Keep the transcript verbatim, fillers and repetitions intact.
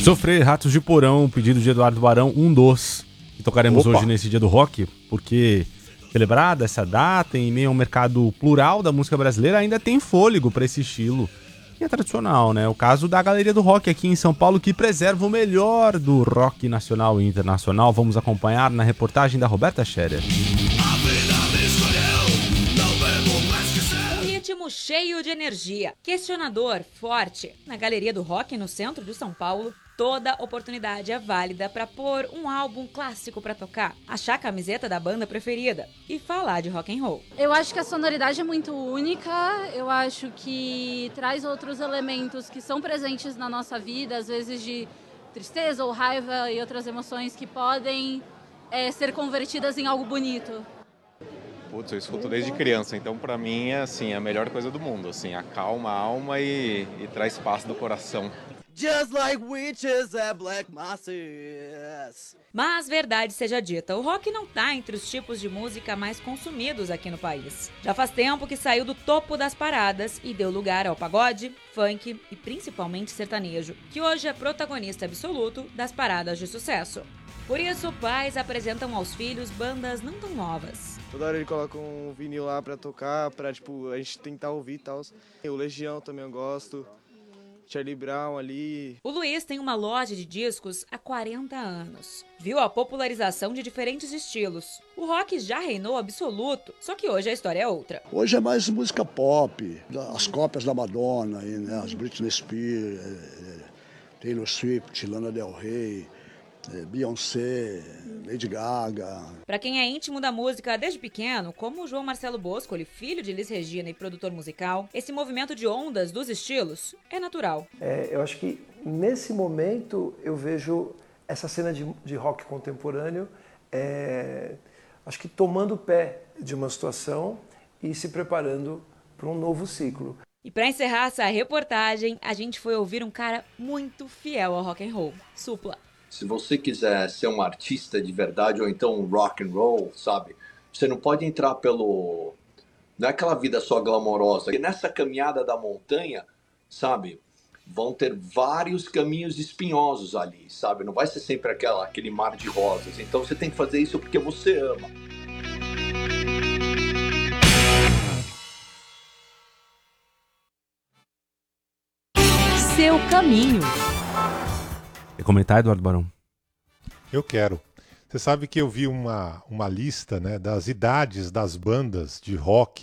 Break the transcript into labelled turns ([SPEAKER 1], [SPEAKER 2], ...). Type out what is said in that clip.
[SPEAKER 1] Sofrer, Ratos de Porão, pedido de Eduardo Barão, um dos que tocaremos
[SPEAKER 2] Opa.
[SPEAKER 1] hoje nesse dia do rock, porque celebrada essa data em meio ao mercado plural da música brasileira ainda tem fôlego para esse estilo. E é tradicional, né? O caso da Galeria do Rock aqui em São Paulo, que preserva o melhor do rock nacional e internacional. Vamos acompanhar na reportagem da Roberta Scherer.
[SPEAKER 3] Um ritmo cheio de energia, questionador, forte. Na Galeria do Rock, no centro de São Paulo, toda oportunidade é válida para pôr um álbum clássico para tocar, achar a camiseta da banda preferida e falar de rock and roll.
[SPEAKER 4] Eu acho que a sonoridade é muito única, eu acho que traz outros elementos que são presentes na nossa vida, às vezes de tristeza ou raiva e outras emoções que podem é, ser convertidas em algo bonito.
[SPEAKER 2] Putz, eu escuto desde criança, então pra mim é assim, a melhor coisa do mundo, assim, acalma a alma e, e traz paz do coração.
[SPEAKER 5] Just like witches and black masses.
[SPEAKER 3] Mas verdade seja dita, o rock não tá entre os tipos de música mais consumidos aqui no país. Já faz tempo que saiu do topo das paradas e deu lugar ao pagode, funk e principalmente sertanejo, que hoje é protagonista absoluto das paradas de sucesso. Por isso, pais apresentam aos filhos bandas não tão novas.
[SPEAKER 5] Toda hora ele coloca um vinil lá pra tocar, pra tipo, a gente tentar ouvir e tal. O Legião também eu gosto. Charlie Brown ali.
[SPEAKER 3] O Luiz tem uma loja de discos há quarenta anos. Viu a popularização de diferentes estilos. O rock já reinou absoluto, só que hoje a história é outra.
[SPEAKER 6] Hoje é mais música pop, as cópias da Madonna, né? As Britney Spears, Taylor Swift, Lana Del Rey, Beyoncé, Lady Gaga.
[SPEAKER 3] Para quem é íntimo da música desde pequeno, como o João Marcelo Boscoli, filho de Elis Regina e produtor musical, esse movimento de ondas dos estilos é natural.
[SPEAKER 7] É, eu acho que nesse momento eu vejo essa cena de, de rock contemporâneo, é, acho que tomando pé de uma situação e se preparando para um novo ciclo.
[SPEAKER 3] E para encerrar essa reportagem, a gente foi ouvir um cara muito fiel ao rock and roll, Supla.
[SPEAKER 8] Se você quiser ser um artista de verdade ou então um rock and roll, sabe? Você não pode entrar pelo... Não é aquela vida só glamourosa. E nessa caminhada da montanha, sabe? Vão ter vários caminhos espinhosos ali, sabe? Não vai ser sempre aquela, aquele mar de rosas. Então você tem que fazer isso porque você ama.
[SPEAKER 9] Seu caminho.
[SPEAKER 1] Quer comentar, Eduardo Barão?
[SPEAKER 10] Eu quero. Você sabe que eu vi uma, uma lista, né, das idades das bandas de rock